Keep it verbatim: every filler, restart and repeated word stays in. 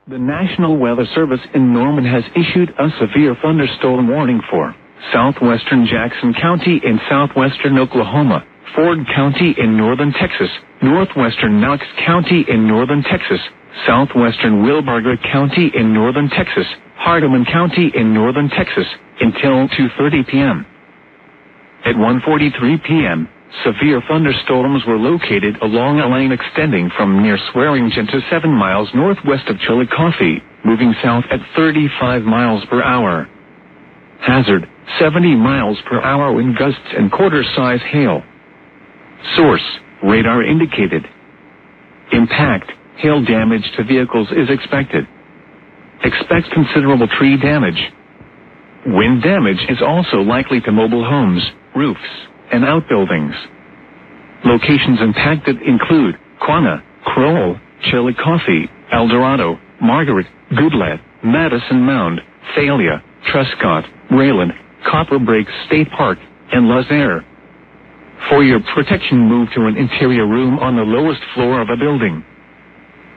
The National Weather Service in Norman has issued a severe thunderstorm warning for southwestern Jackson County in southwestern Oklahoma, Ford County in northern Texas, northwestern Knox County in northern Texas, southwestern Wilbarger County in northern Texas, Hardeman County in northern Texas, until two thirty p.m. At one forty-three p.m., severe thunderstorms were located along a lane extending from near Swearingen to seven miles northwest of Chillicothe, moving south at thirty-five miles per hour. Hazard, seventy miles per hour wind gusts and quarter-size hail. Source, radar indicated. Impact, hail damage to vehicles is expected. Expect considerable tree damage. Wind damage is also likely to mobile homes, roofs, and outbuildings. Locations impacted include Quanah, Crowell, Chillicothe, El Dorado, Margaret, Goodlet, Madison Mound, Thalia, Truscott, Rayland, Copper Break State Park, and Lazaire. For your protection, move to an interior room on the lowest floor of a building.